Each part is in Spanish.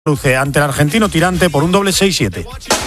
Luce ante el argentino tirante por un doble 6-7.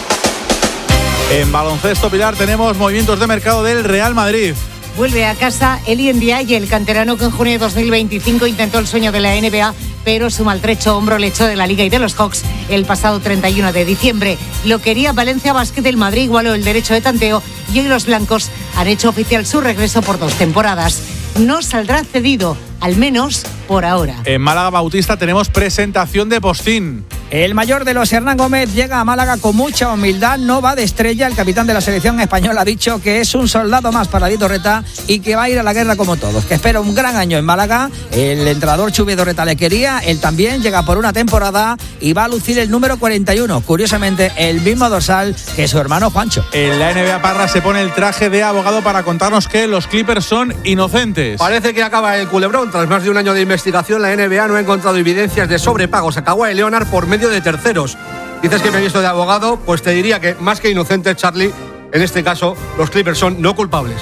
En baloncesto, Pilar, tenemos movimientos de mercado del Real Madrid. Vuelve a casa Eli Ndiaye, el canterano que en junio de 2025 intentó el sueño de la NBA, pero su maltrecho hombro le echó de la Liga y de los Hawks el pasado 31 de diciembre. Lo quería Valencia Basket, del Madrid igualó el derecho de tanteo y hoy los blancos han hecho oficial su regreso por 2 temporadas. No saldrá cedido, al menos por ahora. En Málaga, Bautista, tenemos presentación de postín. El mayor de los, Hernán Gómez, llega a Málaga con mucha humildad, no va de estrella. El capitán de la selección española ha dicho que es un soldado más para Dito Reta y que va a ir a la guerra como todos, que espera un gran año en Málaga. El entrenador Chubi Dorreta le quería, él también llega por una temporada y va a lucir el número 41, curiosamente el mismo dorsal que su hermano Juancho. En la NBA, Parra se pone el traje de abogado para contarnos que los Clippers son inocentes. Parece que acaba el culebrón. Tras más de un año de investigación, la NBA no ha encontrado evidencias de sobrepagos a Kawhi Leonard por medio de terceros. Dices que me he visto de abogado, pues te diría que más que inocente, Charlie, en este caso los Clippers son no culpables.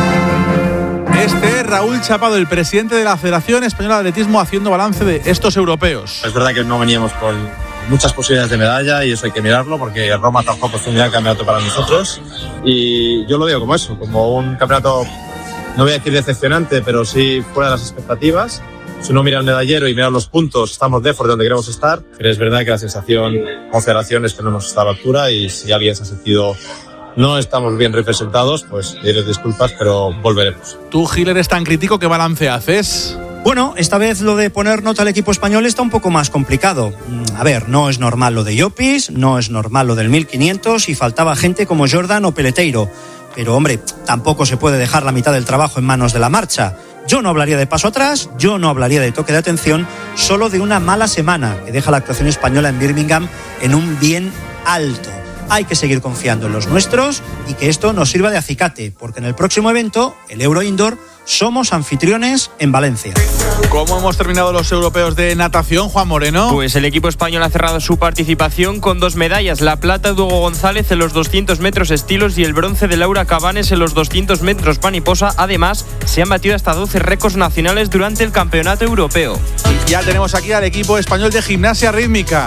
Este es Raúl Chapado, el presidente de la Federación Española de Atletismo, haciendo balance de estos europeos. Es verdad que no veníamos con muchas posibilidades de medalla y eso hay que mirarlo porque Roma tampoco fue un gran campeonato para nosotros y yo lo veo como eso, como un campeonato, no voy a decir decepcionante, pero sí fuera de las expectativas. Si uno mira el medallero y mira los puntos, estamos de donde queremos estar, pero es verdad que la sensación con Federación es que no hemos estado a la altura y si alguien se ha sentido no estamos bien representados, pues diré disculpas, pero volveremos. Tú, Gil, eres tan crítico, ¿qué balance haces? Bueno, esta vez lo de poner nota al equipo español está un poco más complicado. A ver, no es normal lo de Llopis, no es normal lo del 1500 y faltaba gente como Jordan o Peleteiro. Pero, hombre, tampoco se puede dejar la mitad del trabajo en manos de la marcha. Yo no hablaría de paso atrás, yo no hablaría de toque de atención, solo de una mala semana que deja la actuación española en Birmingham en un bien alto. Hay que seguir confiando en los nuestros y que esto nos sirva de acicate, porque en el próximo evento, el Euro Indoor, somos anfitriones en Valencia. ¿Cómo hemos terminado los europeos de natación, Juan Moreno? Pues el equipo español ha cerrado su participación con 2 medallas. La plata de Hugo González en los 200 metros estilos y el bronce de Laura Cabanes en los 200 metros mariposa. Además, se han batido hasta 12 récords nacionales durante el campeonato europeo. Y ya tenemos aquí al equipo español de gimnasia rítmica.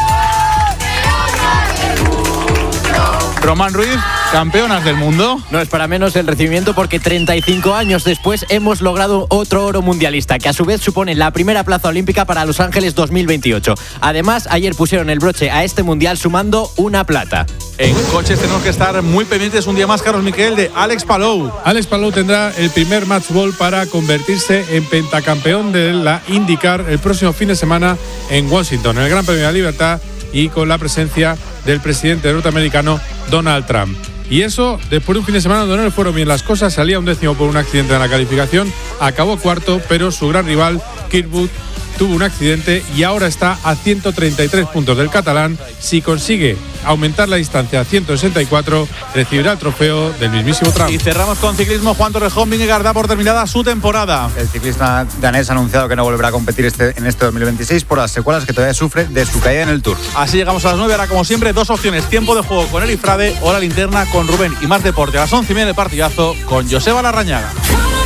Román Ruiz, campeonas del mundo. No es para menos el recibimiento porque 35 años después hemos logrado otro oro mundialista, que a su vez supone la primera plaza olímpica para Los Ángeles 2028. Además, ayer pusieron el broche a este mundial sumando una plata. En coches tenemos que estar muy pendientes un día más, Carlos Miquel, de Alex Palou. Alex Palou tendrá el primer match ball para convertirse en pentacampeón de la IndyCar el próximo fin de semana en Washington, en el Gran Premio de la Libertad, y con la presencia del presidente norteamericano Donald Trump. Y eso, después de un fin de semana donde no le fueron bien las cosas, salía 11º por un accidente en la calificación, acabó 4º, pero su gran rival, Kirkwood, tuvo un accidente y ahora está a 133 puntos del catalán. Si consigue aumentar la distancia a 164, recibirá el trofeo del mismísimo Trump. Y cerramos con ciclismo. Juan Torrejón, Vingegaard da por terminada su temporada. El ciclista danés ha anunciado que no volverá a competir en este 2026 por las secuelas que todavía sufre de su caída en el Tour. Así llegamos a las 9. Ahora, como siempre, 2 opciones. Tiempo de juego con Eri Frade o la linterna con Rubén. Y más deporte a las 11:30 de partidazo con Joseba Larrañaga.